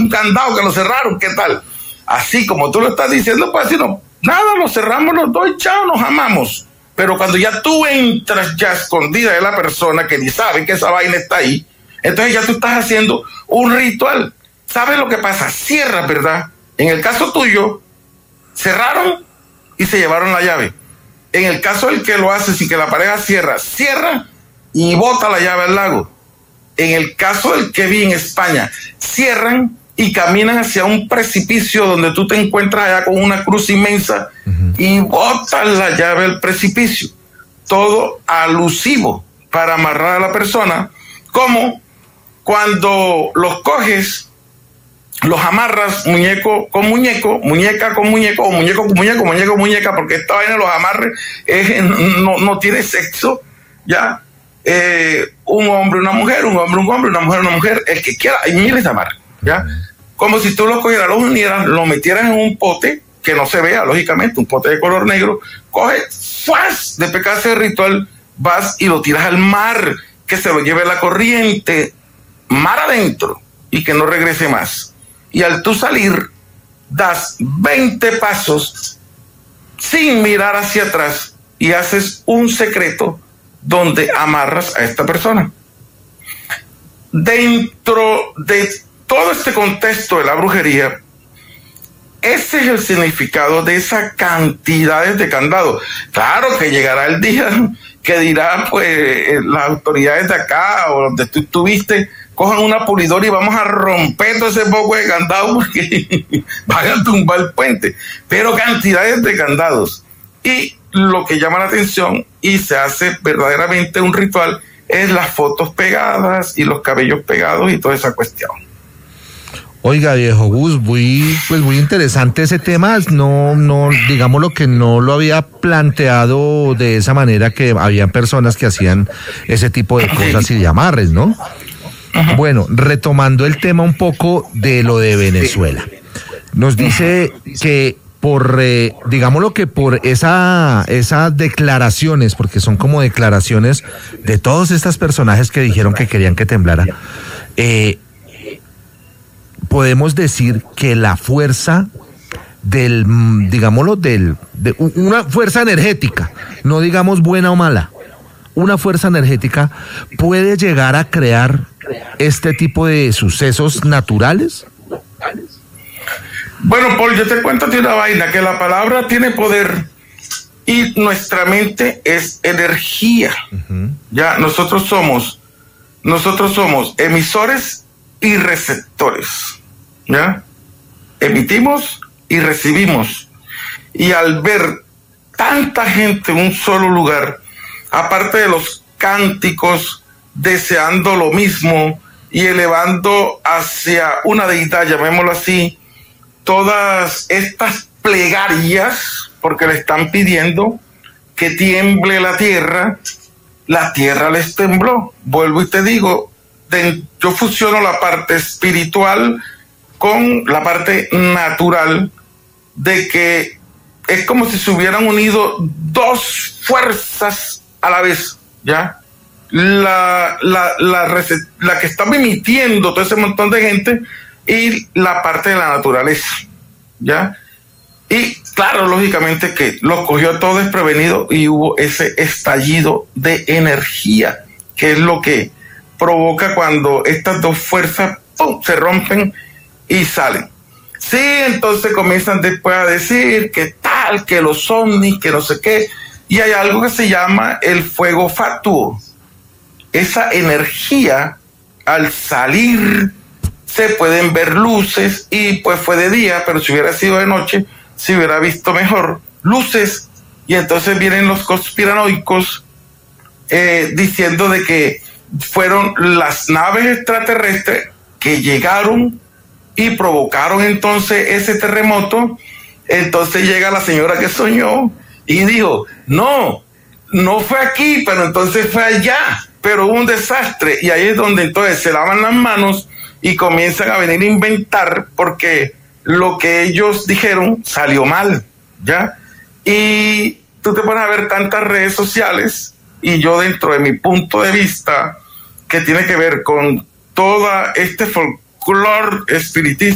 un candado que lo cerraron, ¿qué tal? Así como tú lo estás diciendo, pues decir, no, nada, lo cerramos los dos y chao, nos amamos. Pero cuando ya tú entras ya escondida de la persona que ni sabe que esa vaina está ahí, entonces ya tú estás haciendo un ritual. ¿Sabes lo que pasa? Cierras, ¿verdad? En el caso tuyo, cerraron y se llevaron la llave. En el caso del que lo hace sin que la pareja cierra y bota la llave al lago. En el caso del que vi en España, cierran y caminan hacia un precipicio donde tú te encuentras allá con una cruz inmensa y botan la llave al precipicio. Todo alusivo para amarrar a la persona, como cuando los coges, los amarras muñeco con muñeco, muñeca con muñeco, o muñeco con muñeco, muñeco con muñeca, porque esta vaina los amarres no tiene sexo, ¿ya? Un hombre, una mujer, un hombre, un hombre, una mujer, una mujer, el que quiera, hay miles de amarres, ¿ya? Como si tú los cogieras, los unieras, los metieras en un pote que no se vea, lógicamente, un pote de color negro, coges, ¡fuas! Después que haces el ritual, vas y lo tiras al mar, que se lo lleve la corriente, mar adentro, y que no regrese más. Y al tú salir, das 20 pasos sin mirar hacia atrás y haces un secreto donde amarras a esta persona. Dentro de todo este contexto de la brujería, ese es el significado de esas cantidades de candados. Claro que llegará el día que dirán, pues, las autoridades de acá o donde tú estuviste, cojan una pulidora y vamos a romper todo ese poco de candados porque van a tumbar el puente. Pero cantidades de candados. Y lo que llama la atención y se hace verdaderamente un ritual es las fotos pegadas y los cabellos pegados y toda esa cuestión. Oiga, viejo Gus, muy interesante ese tema. No, digamos lo que no lo había planteado de esa manera, que había personas que hacían ese tipo de cosas y de amarres, ¿no? Bueno, retomando el tema un poco de lo de Venezuela. Nos dice que digámoslo que por esas declaraciones, porque son como declaraciones de todos estos personajes que dijeron que querían que temblara, podemos decir que la fuerza una fuerza energética, no digamos buena o mala, una fuerza energética puede llegar a crear este tipo de sucesos naturales. Bueno, Paul, yo te cuento una vaina, que la palabra tiene poder y nuestra mente es energía. Ya, nosotros somos emisores y receptores, ¿ya? Emitimos y recibimos. Y al ver tanta gente en un solo lugar, aparte de los cánticos, deseando lo mismo y elevando hacia una deidad, llamémoslo así, todas estas plegarias, porque le están pidiendo que tiemble la tierra les tembló. Vuelvo y te digo, yo fusiono la parte espiritual con la parte natural, de que es como si se hubieran unido dos fuerzas a la vez, ¿ya? La que está emitiendo todo ese montón de gente y la parte de la naturaleza, ¿ya? Y claro, lógicamente que los cogió todo desprevenido y hubo ese estallido de energía, que es lo que provoca cuando estas dos fuerzas se rompen y salen. Sí, entonces comienzan después a decir que tal, que los ovnis, que no sé qué, y hay algo que se llama el fuego fatuo. Esa energía, al salir, se pueden ver luces, y pues fue de día, pero si hubiera sido de noche, se hubiera visto mejor luces, y entonces vienen los conspiranoicos diciendo de que fueron las naves extraterrestres que llegaron y provocaron entonces ese terremoto. Entonces llega la señora que soñó y dijo, no fue aquí, pero entonces fue allá, pero hubo un desastre, y ahí es donde entonces se lavan las manos y comienzan a venir a inventar, porque lo que ellos dijeron salió mal, ¿ya? Y tú te pones a ver tantas redes sociales, y yo, dentro de mi punto de vista, que tiene que ver con toda este folclore espiritista,